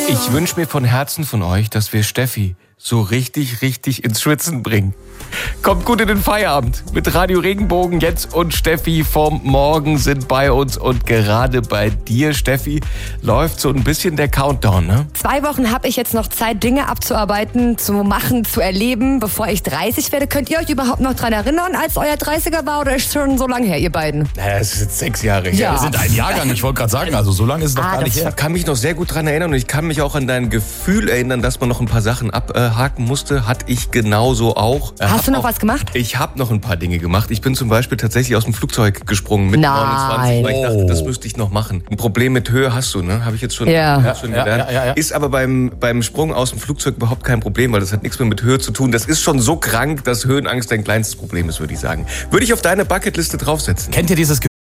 Ich wünsche mir von Herzen von euch, dass wir Steffi so richtig ins Schwitzen bringen. Kommt gut in den Feierabend. Mit Radio Regenbogen, Jens und Steffi vom Morgen sind bei uns. Und gerade bei dir, Steffi, läuft so ein bisschen der Countdown, ne? 2 Wochen habe ich jetzt noch Zeit, Dinge abzuarbeiten, zu machen, zu erleben, bevor ich 30 werde. Könnt ihr euch überhaupt noch dran erinnern, als euer 30er war, oder ist schon so lange her, ihr beiden? Naja, es ist jetzt 6 Jahre her. Ja. Wir sind ein Jahrgang, ich wollte gerade sagen, also so lange ist es noch gar nicht her. Ich kann mich noch sehr gut dran erinnern und ich kann mich auch an dein Gefühl erinnern, dass man noch ein paar Sachen abhaken musste. Hatte ich genauso auch. Hast du noch was gemacht? Ich habe noch ein paar Dinge gemacht. Ich bin zum Beispiel tatsächlich aus dem Flugzeug gesprungen mit Nein. 29, weil ich dachte, das müsste ich noch machen. Ein Problem mit Höhe hast du, ne? Habe ich jetzt schon, schon gelernt. Ja. Ist aber beim Sprung aus dem Flugzeug überhaupt kein Problem, weil das hat nichts mehr mit Höhe zu tun. Das ist schon so krank, dass Höhenangst dein kleinstes Problem ist, würde ich sagen. Würde ich auf deine Bucketliste draufsetzen. Kennt ihr dieses